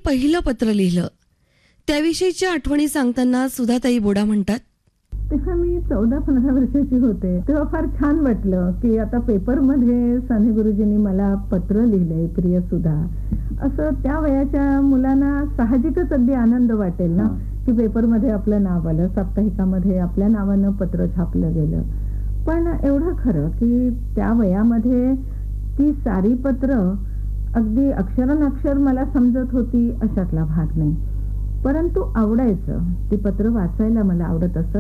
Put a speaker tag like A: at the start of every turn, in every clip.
A: पहिलं पत्र लिहिलं त्याविषयीच्या आठवणी सांगताना सुधाताई बोडा म्हणतात,
B: तेव्हा मी 14-15 वर्षाची होते. तेव्हा फार छान वाटलं की आता पेपरमध्ये साने गुरुजींनी मला पत्र लिहिलंय, प्रिय सुधा. असं त्या वयाच्या मुलांना साहजिकच अगदी आनंद वाटेल ना की पेपरमध्ये आपलं नाव आलं, साप्ताहिकामध्ये आपल्या नावानं पत्र छापलं गेलं. पण एवढं खरं की त्या वयामध्ये ती सारी पत्र अगदी अक्षरानक्षर मला समजत होती अशातला भाग नाही, परंतु आवडायचं. ती पत्र वाचायला मला आवडत असत.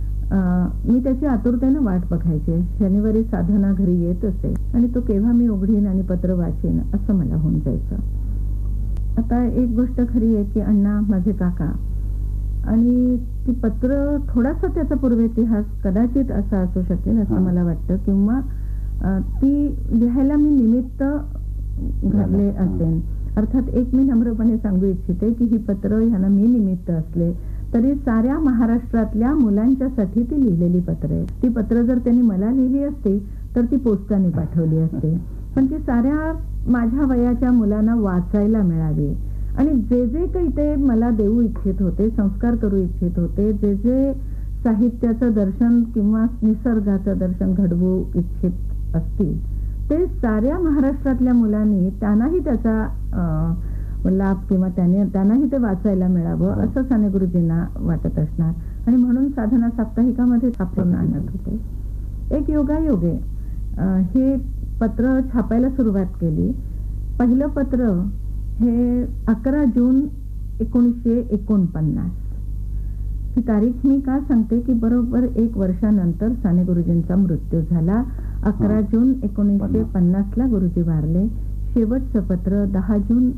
B: मी त्याची आतुरतेने वाट बघायचे. शनिवारी साधना घरी येत असे आणि तो केव्हा मी उघडीन आणि पत्र वाचेन असं मला होऊन जायचं. आता एक गोष्ट खरी आहे की अण्णा माझे काका आणि ती पत्र थोडासा त्याचा पूर्वेतिहास कदाचित असा असू शकेल असं मला वाटतं, किंवा ती लिहायला मी निमित्त घडले असेल. अर्थात एक मी नम्रपणे सांगू इच्छिते की ही पत्र ह्यांना मी निमित्त असले तरी साऱ्या महाराष्ट्रातल्या मुलांच्यासाठी ती लिहिलेली पत्र आहे. ती पत्र जर त्यांनी मला लिहिली असती तर ती पोस्टाने पाठवली असती, पण ती साऱ्या माझ्या वयाच्या मुलांना वाचायला मिळावी. आणि जे जे काही ते मला देऊ इच्छित होते, संस्कार करू इच्छित होते, जे जे साहित्याचं दर्शन किंवा निसर्गाचं दर्शन घडवू इच्छित असतील ते साऱ्या महाराष्ट्रातल्या मुलांनी त्यांनाही त्याचा लाभ किंवा त्यांनाही ते वाचायला मिळावं असं साने गुरुजींना वाटत असणार आणि म्हणून साधना साप्ताहिकामध्ये छापून आणत होते. एक योगायोगे हे पत्र छापायला सुरुवात केली. पहिलं पत्र हे 11 जून 1949. ही तारीख मी का सांगते की बरोबर 1 वर्षानंतर साने गुरुजींचा मृत्यू झाला. 11 जून 1950 ला गुरुजी वारले. शेवटचं पत्र 10 जून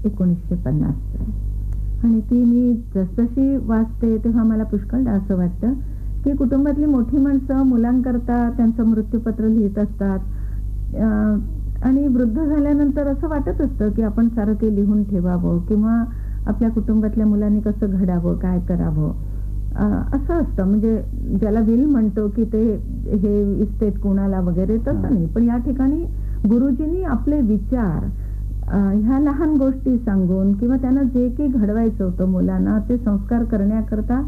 B: 1950 आणि ती मी जसजशी वाचते तेव्हा मला पुष्कळदा असं वाटतं की कुटुंबातली मोठी माणसं मुलांकरता त्यांचं मृत्यूपत्र लिहित असतात आणि वृद्ध झाल्यानंतर असं वाटत असतं की आपण सारं ते लिहून ठेवावं किंवा आपल्या कुटुंबातल्या मुलांनी कसं घडावं, काय करावं असं असतं. म्हणजे ज्याला विल म्हणतो की ते हे इस्टेट कोणाला वगैरे तसं नाही, पण या ठिकाणी गुरुजींनी आपले विचार ह्या लहान गोष्टी सांगून किंवा त्यांना जे काही घडवायचं होतं मुलांना ते संस्कार करण्याकरता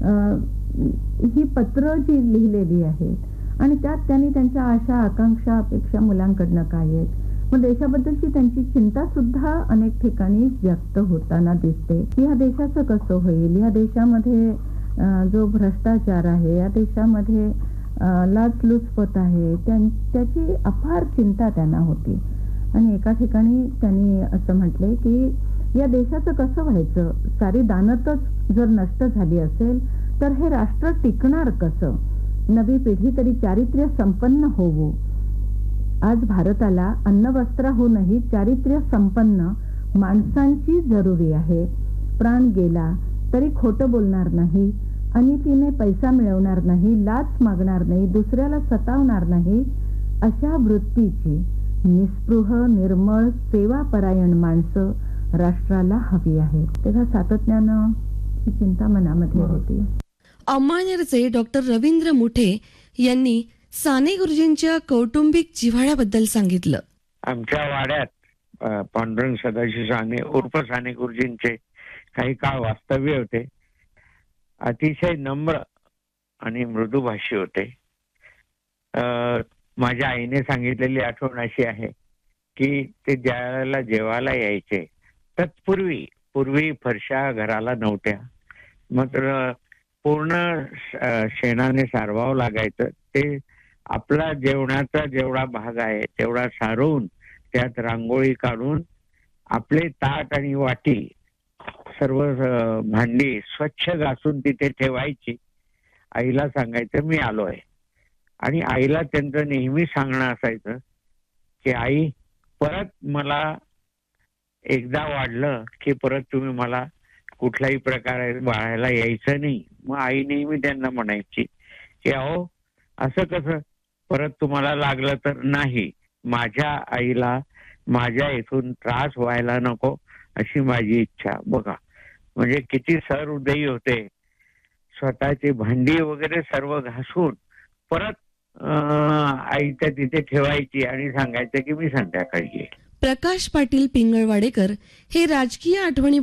B: ही पत्र जी लिहिलेली आहेत आणि त्यात त्यांनी त्यांच्या आशा, आकांक्षा, अपेक्षा मुलांकडनं काय आहेत, मग देशाबद्दलची त्यांची चिंता सुद्धा अनेक ठिकाणी व्यक्त होताना दिसते. या देशाचं कसं होईल, या देशामध्ये जो भ्रष्टाचार आहे, या देशामध्ये लाचलुचपत आहे, त्याची अपार चिंता त्यांना होती. आणि एका ठिकाणी त्यांनी असं म्हटले की या देशाचं कसं व्हायचं, सारी दानतच जर नष्ट झाली असेल तर हे राष्ट्र टिकणार कसं, नवी पिढी तरी चारित्र्य संपन्न होवो. आज भारताला अन्नवस्त्राहूनही चारित्र्य संपन्न माणसांची जरुरी आहे. प्राण गेला तरी खोटं बोलणार नाही, अनितीने पैसा मिळवणार नाही, लाच मागणार नाही, दुसऱ्याला सतावणार नाही, अशा वृत्तीची निस्पृह निर्मळ सेवापरायण माणसं राष्ट्राला हवी आहेत. तेव्हा सातत्यानं ही चिंता मनामध्ये होती.
A: अम्मानेरचे डॉक्टर रवींद्र मुठे यांनी साने गुरुजींच्या कौटुंबिक जिव्हाळ्याबद्दल सांगितलं.
C: आमच्या वाड्यात पांडुरंग सदाशिव साने उर्फ साने गुरुजींचे काही काळ वास्तव्य होते. अतिशय नम्र आणि मृदुभाषी होते. माझ्या आईने सांगितलेली आठवण अशी आहे की ते ज्यावेळेला जेवायला यायचे तत्पूर्वी फरशा घराला नव्हत्या, मात्र पूर्ण शेणाने सारवावं लागायचं. ते आपला जेवणाचा जेवढा भाग आहे तेवढा सारवून त्यात रांगोळी काढून आपले ताट आणि वाटी सर्व भांडी स्वच्छ घासून तिथे ठेवायची. आईला सांगायचं मी आलोय आणि आईला त्यांचं नेहमी सांगणं असायचं की आई परत मला एकदा वाढलं की परत तुम्ही मला कुठल्याही प्रकारे बाळायला यायचं नाही. मग आई नेहमी त्यांना म्हणायची की अहो असं कसं, परत तुम्हाला लागलं तर नाही, माझ्या आईला माझ्या इथून त्रास व्हायला नको अशी माझी इच्छा. बघा म्हणजे किती सहृदयी होते. स्वतःची भांडी वगैरे सर्व घासून परत आईच्या तिथे ठेवायची आणि सांगायचं की मी संध्याकाळी येईल.
A: प्रकाश पाटील पिंगळवाडेकर हे राजकीय आठवणी